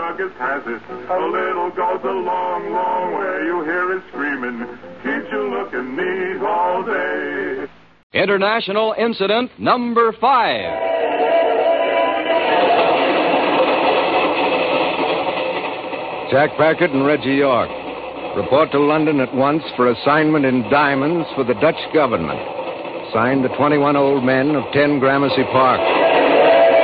youngest has it. A little goes a long, long way. You hear it screaming, keeps you looking neat all day. International Incident Number 5. Jack Packard and Reggie York. Report to London at once for assignment in diamonds for the Dutch government. Signed, the 21 old men of 10 Gramercy Park.